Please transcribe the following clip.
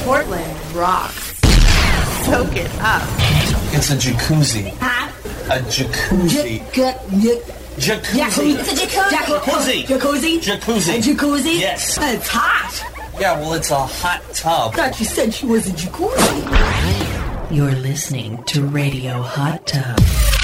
Portland rocks. Soak it up. It's a jacuzzi. Huh? A jacuzzi. Jacuzzi. It's a jacuzzi. Jacuzzi. Jacuzzi. Jacuzzi. A jacuzzi? Yes. It's hot. Yeah, well, it's a hot tub. I thought you said she was a jacuzzi. You're listening to Radio Hot Tub.